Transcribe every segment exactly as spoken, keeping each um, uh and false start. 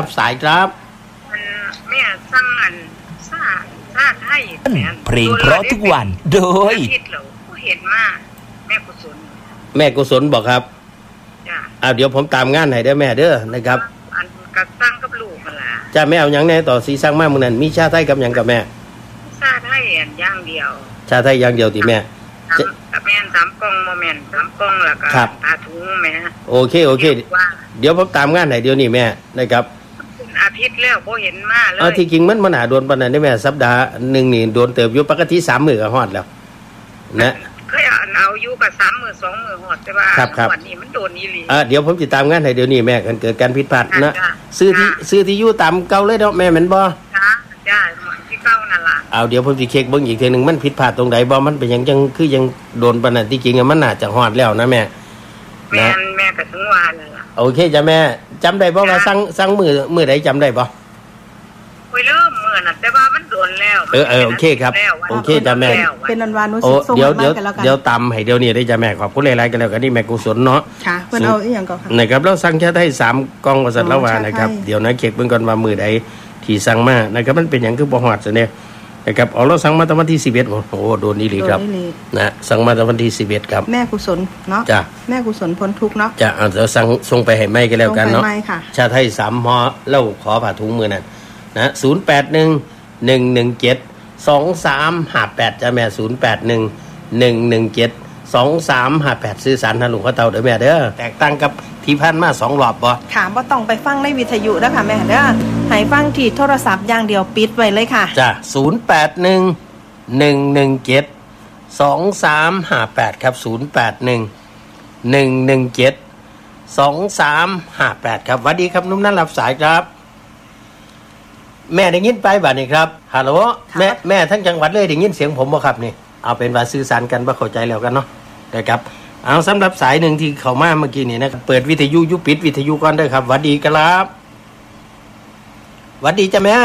สายครับแม่สั่งอันซาซาไทยเพลงเพราะทุกวันโดยเห็นมาแม่กุศลแม่กุศลบอกครับจ้าอ่าเดี๋ยวผมตามงานให้ได้แม่เด้อนะครับอันกระสั่งกับลูกกันล่ะจ้าแม่เอาหยังแน่ต่อสีสั่งมามื้อนั้นมีชาไทยกับหยังกับแม่ชาไทยอันอย่างเดียวชาไทยอย่างเดียวติแม่กับแม่นสามกล่องบ่แม่นสามกล่องแล้วก็ตาถุงแม่โอเคโอเคเดี๋ยวผมตามงานให้เดี๋ยวนี้แม่นะครับอาทิตย์แล้วบ่เห็นมาเลยเอาที่จริงมันมันหาโดนปานนั้นได้แม่สัปดาห์นึงนี่โดนเติบอยู่ปกติสามมื้อก็ฮอดแล้วนะเคยเอาอยู่กับสามมื้อสองมื้อฮอดแต่ว่าวันนี้มันโดนอีหลีอ่าเดี๋ยวผมสิตามงานให้เดี๋ยวนี้แม่กันเกิดการผิดพลาดนะซื้อที่ซื้อที่อยู่ตามเก่าเลยเนาะแม่แม่นบ่จ้าจ้าที่เก่านั่นล่ะเอาเดี๋ยวผมสิเช็คเบิ่งอีกทีนึงมันผิดพลาดตรงใดบ่มันเป็นหยังจังคือยังโดนปานนั้นที่จริงมันน่าจะฮอดแล้วนะแม่แม่แม่ก็ถึงว่านั่นล่ะโอเคจ้ะแม่จำได้บ่ว่าสั่งสั่งมื้อมื้อใดจำได้บ่โอ้ยเริ่มมื้อน่ะแต่ว่ามันโดนแล้วเออเออโอเคครับโอเคจ้ะแม่เป็นอันวานุสิส่งมากันแล้วกันเดี๋ยวตำให้เดี๋ยวนี้ได้จ้ะแม่ขอบคุณหลายๆกันแล้วกันนี่แม่กุศลเนาะค่ะเพิ่นเอาอีหยังก่อนค่ะนะครับเราสั่งแค่ได้สามกล่องว่าซั่นแล้วว่านะครับเดี๋ยวนะเช็คเบิ่งก่อนว่ามื้อใดที่สั่งมานะครับมันเป็นหยังคือบ่ฮอดซะเนี่ยนะครับเอาเราสั่งมาตั้งวันที่สิบเอ็ดโอ้โหโดนอีหลีครับนะสั่งมาตั้งวันที่สิบเอ็ดครับแม่กุศลเนาะจ้ะแม่กุศลพ้นทุกข์เนาะจ้ะเอาเดี๋ยวสั่งส่งไปให้แม่กันแล้วกันเนาะชาไทยสามห่อแล้วขอผ้าถุงมื้อนั้นนะศูนย์แปดหนึ่ง หนึ่งหนึ่งเจ็ด สองสามห้าแปดจ้ะแม่ศูนย์แปดหนึ่ง หนึ่งหนึ่งเจ็ด สองสามห้าแปดซื้อสารทะลุเขาเตาเด้อแม่เด้อแตกต่างกับที่ผ่านมาสองรอบบ่ค่ะบ่ต้องไปฟังในวิทยุแล้วค่ะแม่เด้อให้ฟังที่โทรศัพท์อย่างเดียวปิดไว้เลยค่ะจ้ะศูนย์แปดหนึ่ง หนึ่งหนึ่งเจ็ด สองสามห้าแปดครับศูนย์แปดหนึ่ง หนึ่งหนึ่งเจ็ด สองสามห้าแปดครับสวัสดีครับนุ่มนั่นรับสายครับแม่ได้ยินไปบัดนี้ครับฮัลโหลแม่แม่ทั้งจังหวัดเลยได้ยินเสียงผมบ่ครับนี่เอาเป็นว่าสื่อสารกันบ่เข้าใจแล้วกันเนาะนะครับเอาสำหรับสายหนึ่งที่เข้ามาเมื่อกี้นี่นะครับเปิดวิทยุยุปิดวิทยุก่อนเด้อครับสวัสดีครับสวัสดีจ้ะแม่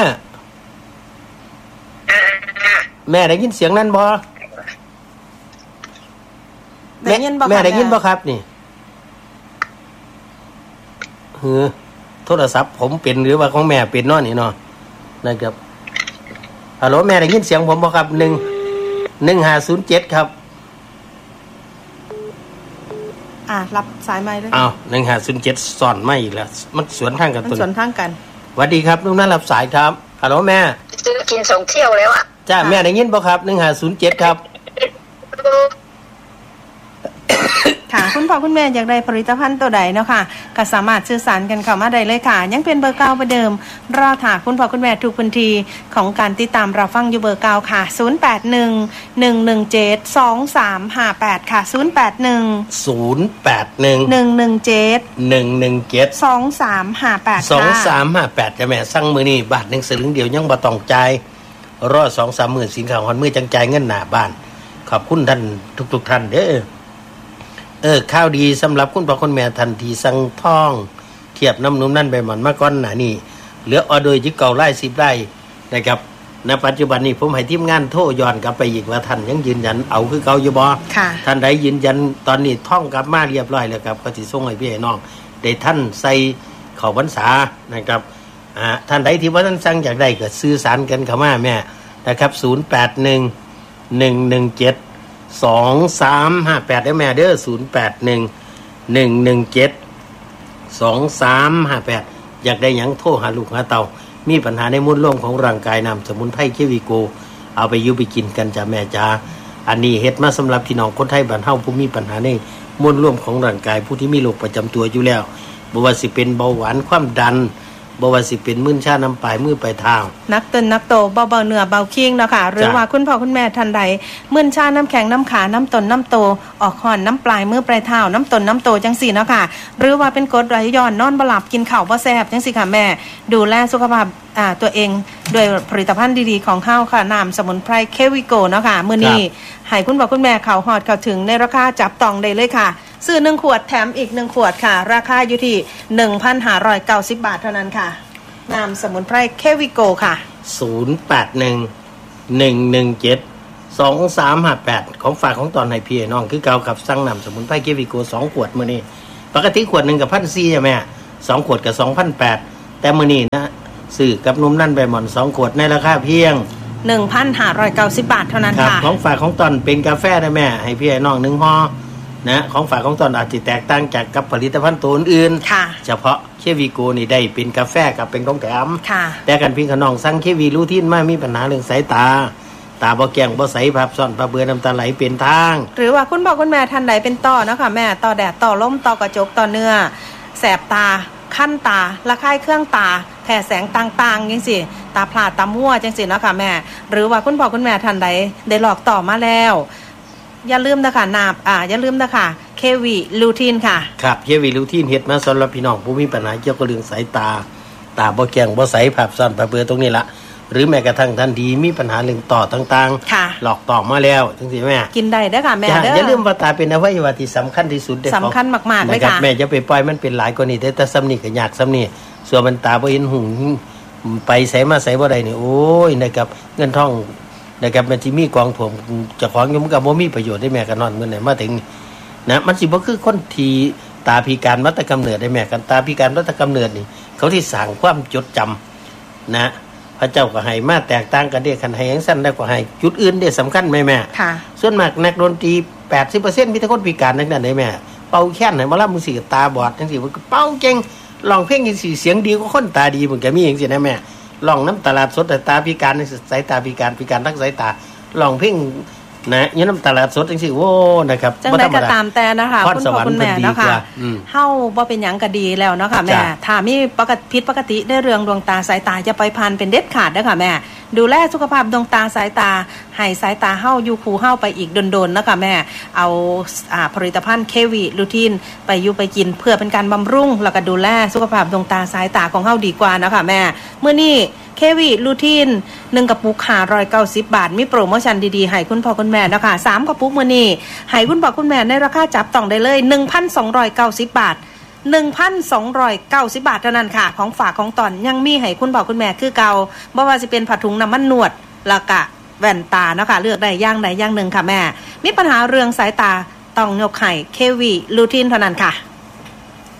แม่ได้ยินเสียงนั้นบ่ได้ยินบ่แม่ได้ยินบ่ครับนี่เฮ้อโทรศัพท์ผมเป็นหรือว่าของแม่เป็นเนาะนี่เนาะนะครับฮัลโหลแม่ได้ยินเสียงผมบ่ครับหนึ่ง หนึ่งห้าศูนย์เจ็ดครับอ่ารับสายไม้เลยอ้าวหนึ่งห้าศูนย์เจ็ดซ่อนไม่อีกแล้วมันสวนทางกันตัวมันสวนทางกันสวัสดีครับลุงนั่นรับสายครับฮัลโหลแม่ซื้อกินสองเที่ยวแล้วอ่ะจ้าแม่ได้ยินบ่ครับหนึ่งห้าศูนย์เจ็ดครับค่ะคุณพ่อคุณแม่อยากได้ผลิตภัณฑ์ตัวใดเนาะค่ะก็สามารถสื่อสารกันเข้ามาได้เลยค่ะยังเป็นเบอร์เก้าเหมือนเดิมรอถากคุณพ่อคุณแม่ทุกพื้นที่ของการติดตามเราฟังอยู่เบอร์เก้าค่ะศูนย์แปดหนึ่ง หนึ่งหนึ่งเจ็ด สองสามห้าแปดค่ะศูนย์แปดหนึ่งศูนย์แปดหนึ่งหนึ่งหนึ่งเจ็ดหนึ่งหนึ่งเจ็ดสองสามห้าแปดสองสามห้าแปดจ้ะแม่สั่งมื้อนี้บาทหนึ่งสลึงเดียวยังบ่ต้องจ่ายรอ สองสาม มื้อสินค้าฮอดมื้อจังจ่ายเงินหน้าบ้านขอบคุณท่านทุกๆท่านเด้อเออข้าวดีสำหรับคุณพ่อคุณแม่ทันทีสั่งท่องเทียบน้ำนุ่มนั่นไปหมอนมาก่อนหน้านี้เหลือออเดอร์ยึดเก่าไล่สิบไร่นะครับณปัจจุบันนี้ผมให้ทีมงานโทรย้อนกลับไปอีกว่าท่านยังยืนยันเอาคือเก่าอยู่บ่ท่านใดยืนยันตอนนี้ท่องกลับมาเรียบร้อยแล้วครับก็สิส่งให้พี่ให้น้องได้ท่านใส่เข้าพรรษานะครับอ่าท่านใดที่ว่าท่านสั่งอยากได้ก็สื่อสารกันเข้ามาแม่นะครับศูนย์แปดหนึ่ง หนึ่งหนึ่งเจ็ด สองสามห้าแปดได้แม่เด้อศูนย์แปดหนึ่ง หนึ่งหนึ่งเจ็ด สองสามห้าแปดอยากได้หยังโทรหาลูกหาเต่ามีปัญหาในมวลรวมของร่างกายนำสมุนไพรเควิโกเอาไปยุบไปกินกันจ้ะแม่จ้าอันนี้เฮ็ดมาสำหรับพี่น้องคนไทยบ้านเฮาผู้มีปัญหาในมวลรวมของร่างกายผู้ที่มีโรคประจำตัวอยู่แล้วบ่ว่าสิเป็นเบาหวานความดันบ่ว่าสิเป็นมึนชาน้ำปลายมือปลายเท้านักเต้นนักโตเบาๆเนื้อเบาคิงเนาะค่ะหรือว่าคุณพ่อคุณแม่ท่านใดมึนชาน้ำแข็งน้ำขาน้ำต้นน้ำโตออกห่อนน้ำปลายมือปลายเท้าน้ำต้นน้ำโตจังสี่เนาะค่ะหรือว่าเป็นกรดไหลย้อนนอนบ่หลับกินข้าวบ่แซ่บจังสี่ค่ะแม่ดูแลสุขภาพอ่าตัวเองด้วยผลิตภัณฑ์ดีๆของเฮาค่ะน้ำสมุนไพรเควิโกเนาะค่ะมื้อนี้ให้คุณพ่อคุณแม่เข้าฮอดเข้าถึงในราคาจับต้องได้เลยค่ะซื้อหนึ่งขวดแถมอีกหนึ่งขวดค่ะราคาอยู่ที่ หนึ่งพันห้าร้อยเก้าสิบ บาทเท่านั้นค่ะน้ำสมุนไพรเควิโกค่ะศูนย์แปดหนึ่ง หนึ่งหนึ่งเจ็ด สองสามห้าแปดของฝากของตอนให้พี่น้องคือเก่ากับสั่งน้ำสมุนไพรเควิโกสองขวดมื้อนี้ปกติขวดนึงกับ หนึ่งพันสี่ร้อย ใช่มั้ยสองขวดกับ สองพันแปดร้อยแต่มื้อนี้นะซื้อกับนมนั่นใบหม่อนสองขวดในราคาเพียงหนึ่งพันห้าร้อยเก้าสิบ บาทเท่านั้นครับค่ะของฝากของตอนเป็นกาแฟนะแม่ให้พี่ไอ้น้องหนึ่งห่อนะของฝากของตอนอาจจะแตกต่างจากกับผลิตภัณฑ์ตัวอื่นค่ะเฉพาะเควีโกนี่ได้เป็นกาแฟกับเป็นของแถมค่ะแต่กันพี่ขน้องสั่งเควีรูทีนมามีปัญหาเรื่องสายตาตาบ่แก้งบ่ใสภาพซ่อนภาพเบื่อน้ำตาไหลเป็นทางหรือว่าคุณพ่อคุณแม่ท่านใดเป็นต้อเนาะค่ะแม่ต่อแดดต่อลมต่อกระจกต่อเนื้อแสบตาขั้นตาระคายเครื่องตาแผ่แสงต่างๆจังสิตาพลาดตามั่วจังสิเนาะค่ะแม่หรือว่าคุณพ่อคุณแม่ท่านใดได้หลอกต่อมาแล้วอย่าลืมนะคะนาบอ่าอย่าลืมนะคะเควีลูทีนค่ะครับเควีรูทีนเฮ็ดมาสำหรับพี่น้องผู้มีปัญหาเกี่ยวกับเรื่องสายตาตาบ่แก้งบ่ใสภาพซ่อนภาพเบื่อตรงนี้ละหรือแม้กระทั่งท่านดีมีปัญหาเรื่องต่อต่างๆหลอกต่อมาแล้วจังซี่แม่กินได้เด้อค่ะแม่เด้ออย่าลืมว่าตาเป็นอวัยวะที่สำคัญที่สุดเด้อสำคัญมากๆเลยค่ะแม่จะไปปล่อยมันเป็นหลายกว่านี้แต่แต่ซ้ำนี่ก็ยากซ้ำนี่ส่วนมันตาบ่เห็นหุ่งไปใส่มาใส่บ่ได้นี่โอ้ยนะครับเงินทองนะครับมันสิมีกองถ่วงเจ้าของอยู่มันก็บ่มีประโยชน์ได้แม่ก็นอนมื้อไหนมาถึงนะมันสิบ่คือคนที่ตาพิการมาแต่กำเนิดได้แม่กันตาพิการมาแต่กำเนิดนี่เขาที่สร้างความจดจำนะพระเจ้าก็ให้มาแตกต่างกันเด้คันให้จังซั่นได้ก็ให้จุดอื่นได้สำคัญไหมแม่ค่ะส่วนมากนักดนตรี แปดสิบเปอร์เซ็นต์ มีแต่คนพิการทั้งนั้นได้แม่เป่าแค้นให้หมอลำมือสิตาบอดจังซี่มันก็เป่าเก่งร้องเพลงจังซี่เสียงดีกว่าคนตาดีมันก็มีจังซี่นะแม่ร้องน้ำตลาดสดแต่ตาพิการในสายตาพิการพิการทั้งสายตาร้องเพลงนะอยู่น้ำตลาดสดจังซี่โอ้นะครับจังได๋ก็ตามแต่นะคะคุณพ่อคุณแม่เนาะค่ะเฮาบ่เป็นหยังก็ดีแล้วเนาะค่ะแม่ถ้ามีปกติผิดปกติในเรื่องดวงตาสายตาจะไปผ่านเป็นเด็ดขาดเด้อค่ะแม่ดูแลสุขภาพดวงตาสายตาให้สายตาเฮาอยู่คู่เฮาไปอีกดนๆนะคะแม่เอาอ่าผลิตภัณฑ์เควีลูทีนไปอยู่ไปกินเพื่อเป็นการบำรุงแล้วก็ดูแลสุขภาพดวงตาสายตาของเฮาดีกว่านะคะแม่มื้อนี้เควีลูทีนหนึ่งกระปุกห้าร้อยเก้าสิบบาทมีโปรโมชั่นดีๆให้คุณพ่อคุณแม่นะคะสามกระปุกมื้อนี้ให้คุณพ่อคุณแม่ในราคาจับต้องได้เลย หนึ่งพันสองร้อยเก้าสิบ บาท หนึ่งพันสองร้อยเก้าสิบ บาทเท่านั้นค่ะของฝากของตอนยังมีให้คุณพ่อคุณแม่คือเก่าบ่ว่าสิเป็นผ้าถุงน้ำมันนวดแล้วก็แว่นตาเนาะค่ะเลือกได้อย่างใดอย่างหนึ่งค่ะแม่มีปัญหาเรื่องสายตาต้องยกให้เควีลูทีนเท่านั้นค่ะ